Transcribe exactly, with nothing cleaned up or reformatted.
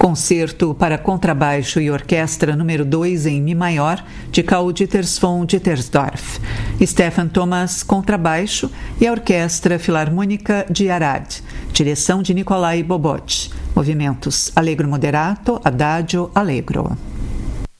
Concerto para contrabaixo e orquestra número dois em Mi maior, de Karl Dieters von Dittersdorf. Stefan Thomas, contrabaixo, e a Orquestra Filarmônica de Arad. Direção de Nikolai Bobot. Movimentos Allegro moderato, Adagio, Allegro.